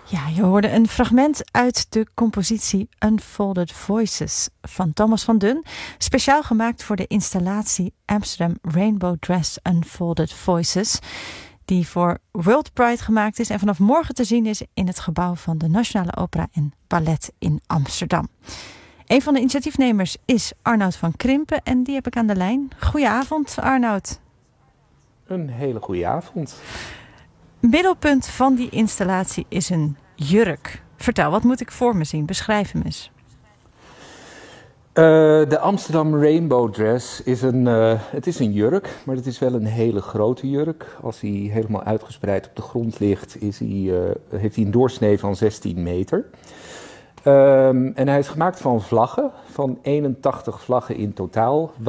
Ja, je hoorde een fragment uit de compositie Unfolded Voices van Thomas van Dun. Speciaal gemaakt voor de installatie Amsterdam Rainbow Dress Unfolded Voices. Die voor World Pride gemaakt is en vanaf morgen te zien is in het gebouw van de Nationale Opera en Ballet in Amsterdam. Een van de initiatiefnemers is Arnoud van Krimpen en die heb ik aan de lijn. Goedenavond, Arnoud. Een hele goede avond. Middelpunt van die installatie is een jurk. Vertel, wat moet ik voor me zien? Beschrijf hem eens. De Amsterdam Rainbow Dress is het is een jurk, maar het is wel een hele grote jurk. Als hij helemaal uitgespreid op de grond ligt, heeft hij een doorsnee van 16 meter. En hij is gemaakt van vlaggen, van 81 vlaggen in totaal.